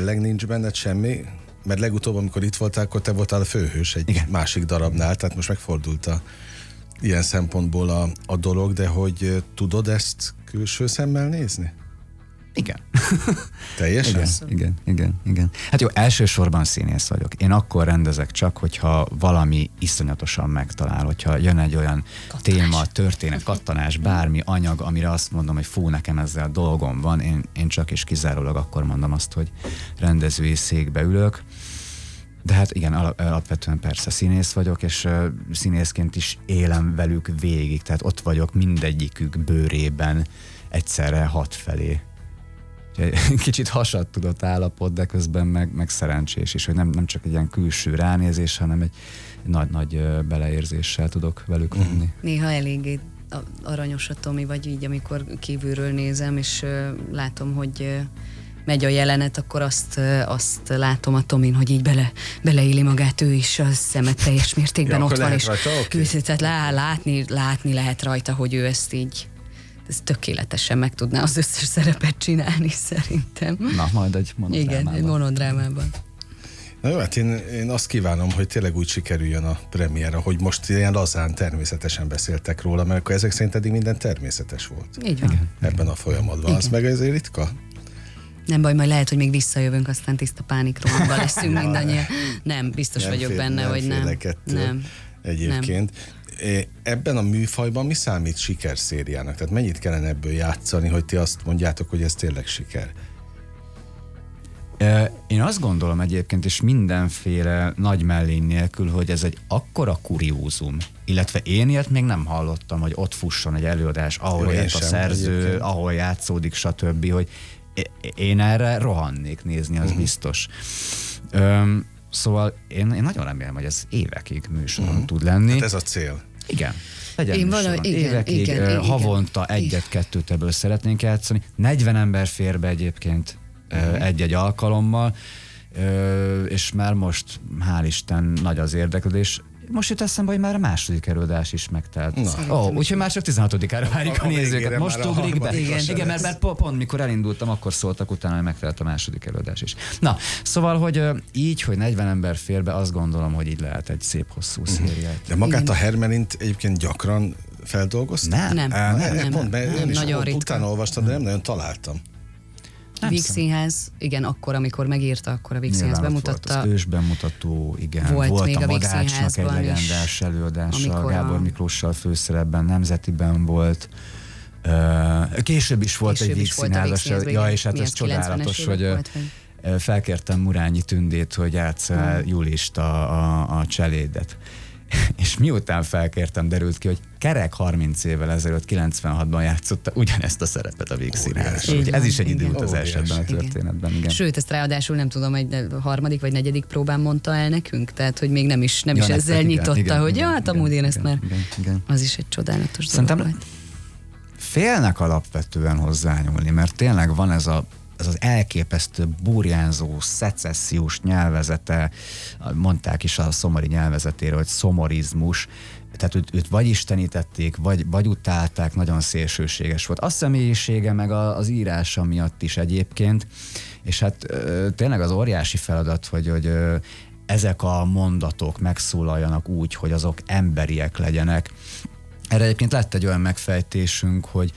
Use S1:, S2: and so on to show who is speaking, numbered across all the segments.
S1: tényleg nincs benned semmi? Mert legutóbb, amikor itt voltál, akkor te voltál a főhős egy másik darabnál, tehát most megfordult ilyen szempontból a dolog, de hogy tudod ezt külső szemmel nézni?
S2: Igen.
S1: Teljesen?
S2: Igen. Hát jó, elsősorban színész vagyok. Én akkor rendezek csak, hogyha valami iszonyatosan megtalál, hogyha jön egy olyan téma, történet, kattanás, bármi anyag, amire azt mondom, hogy fú, nekem ezzel dolgom van, én csak és kizárólag akkor mondom azt, hogy rendezői székbe ülök. De hát igen, alapvetően persze színész vagyok, és színészként is élem velük végig, tehát ott vagyok mindegyikük bőrében egyszerre hat felé. Kicsit hasad tudott állapot, de közben meg szerencsés is, hogy nem csak egy ilyen külső ránézés, hanem egy nagy beleérzéssel tudok velük lenni.
S3: Néha eléggé aranyos a Tomi, vagy így, amikor kívülről nézem, és látom, hogy megy a jelenet, akkor azt látom a Tomin, hogy így beleéli magát ő is, a szemet teljes mértékben ott van, és tehát látni lehet rajta, hogy ő ezt így tökéletesen meg tudná az összes szerepet csinálni, szerintem.
S2: Na, majd egy monodrámában.
S3: Igen, egy monodrámában.
S1: Na jó, hát én azt kívánom, hogy tényleg úgy sikerüljön a premiéra, hogy most ilyen lazán, természetesen beszéltek róla, mert akkor ezek szerint eddig minden természetes volt.
S3: Így van. Igen.
S1: Ebben a folyamatban. Az meg ezért ritka?
S3: Nem baj, majd lehet, hogy még visszajövünk, aztán tiszta pánikrohamban leszünk mindannyian. Nem, biztos nem vagyok benne, hogy nem.
S1: Egyébként. Nem. Ebben a műfajban mi számít sikerszériának? Tehát mennyit kellene ebből játszani, hogy ti azt mondjátok, hogy ez tényleg siker?
S2: Én azt gondolom egyébként, és mindenféle nagy mellény nélkül, hogy ez egy akkora kuriózum, illetve én ilyet még nem hallottam, hogy ott fusson egy előadás, ahol jött a szerző, egyébként. Ahol játszódik, stb., hogy én erre rohannék nézni, az biztos. Szóval én nagyon remélem, hogy ez évekig műsoron tud lenni. Hát
S1: ez a cél.
S2: Igen. Legyen műsoron. Évekig, igen, havonta egyet-kettőt ebből szeretnénk játszani. 40 ember fér be egyébként egy-egy alkalommal, és már most, hál' Isten, nagy az érdeklődés. Most jut eszembe, hogy már a második előadás is megtelt. Úgyhogy már csak 16-ára várjuk a nézőket. Most ugrik be. Igen, mert pont mikor elindultam, akkor szóltak utána, hogy megtelt a második előadás is. Na, szóval, hogy így, hogy 40 ember fér be, azt gondolom, hogy így lehet egy szép hosszú szériát.
S1: De magát a Hermelint egyébként gyakran feldolgozták?
S3: Nem.
S1: Én is utána olvastam, de nem nagyon találtam.
S3: Víg Színház, igen, akkor, amikor megírta, akkor a Víg Színház bemutatta.
S2: Volt az ősbemutató, igen. Volt még a Madácsnak egy legendás előadása, Gábor Miklóssal főszerepben, Nemzetiben volt. Később is volt egy Víg Színházas, és hát ez csodálatos, hogy felkértem Murányi Tündét, hogy játssza Julist a cselédet. És miután felkértem, derült ki, hogy kerek 30 évvel ezelőtt, 96-ban játszotta ugyanezt a szerepet a Víg Színház. Ez is egy időutazás ebben a történetben. Igen.
S3: Sőt, ezt ráadásul nem tudom, egy harmadik vagy negyedik próbán mondta el nekünk, tehát hogy még nem is ezzel nyitotta, hogy hát amúgy én ezt már, az is egy csodálatos dolog volt.
S2: Félnek alapvetően hozzányúlni, mert tényleg van ez az elképesztő burjánzó, szecessziós nyelvezete, mondták is a szomori nyelvezetéről, hogy szomorizmus, tehát őt vagy istenítették, vagy utálták, nagyon szélsőséges volt. A személyisége meg az írása miatt is egyébként, és hát tényleg az óriási feladat, hogy ezek a mondatok megszólaljanak úgy, hogy azok emberiek legyenek. Erre egyébként lett egy olyan megfejtésünk, hogy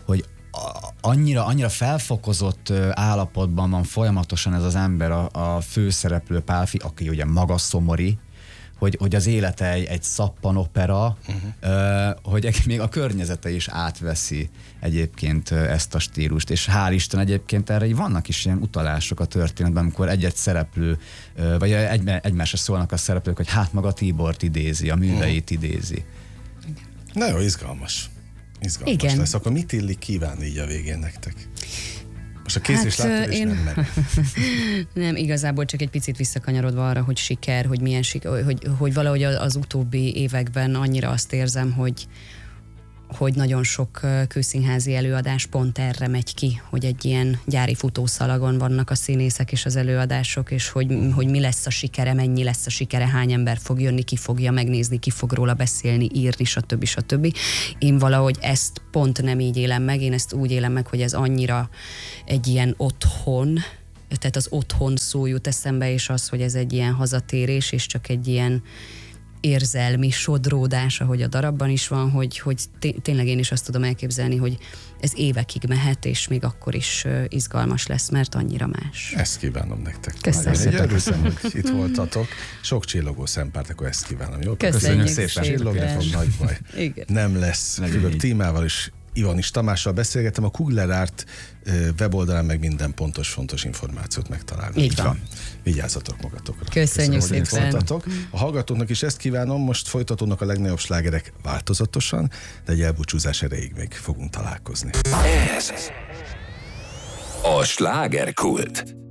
S2: annyira felfokozott állapotban van folyamatosan ez az ember, a főszereplő Pálfi, aki ugye maga szomori, hogy az élete egy szappanopera, hogy még a környezete is átveszi egyébként ezt a stílust, és hál' Isten egyébként erre vannak is ilyen utalások a történetben, amikor egy-egy szereplő, vagy egymásra szólnak a szereplők, hogy hát maga Tibort idézi, a műveit idézi.
S1: Na jó, izgalmas lesz. Akkor mit illik kívánni így a végén nektek? Most a kész is látod, és nem megy.
S3: Nem, igazából csak egy picit visszakanyarodva arra, hogy siker, hogy milyen siker, hogy valahogy az utóbbi években annyira azt érzem, hogy nagyon sok kőszínházi előadás pont erre megy ki, hogy egy ilyen gyári futószalagon vannak a színészek és az előadások, és hogy mi lesz a sikere, mennyi lesz a sikere, hány ember fog jönni, ki fogja megnézni, ki fog róla beszélni, írni, stb. Én valahogy ezt pont nem így élem meg, én ezt úgy élem meg, hogy ez annyira egy ilyen otthon, tehát az otthon szó jut eszembe, és az, hogy ez egy ilyen hazatérés, és csak egy ilyen érzelmi sodródás, ahogy a darabban is van, hogy tényleg én is azt tudom elképzelni, hogy ez évekig mehet, és még akkor is izgalmas lesz, mert annyira más.
S1: Ezt kívánom nektek.
S3: Köszönöm
S1: szépen. Örültem, hogy itt voltatok. Sok csillogó szempárt, akkor ezt kívánom. Jó?
S3: Köszönjük
S2: szépen.
S1: Csillogni fog, nagy baj.
S3: Igen.
S1: Nem lesz. Fülöp Tímával is, Ivan is Tamással beszélgettem, a Kugler Art weboldalán meg minden pontos, fontos információt megtalálnak.
S3: Így van.
S1: Vigyázzatok magatokra.
S3: Köszönjük
S1: hogy itt
S3: szépen.
S1: voltatok. A hallgatóknak is ezt kívánom, most folytatódnak a legnagyobb slágerek változatosan, de egy elbúcsúzás erejéig még fogunk találkozni.
S4: Ez a slágerkult.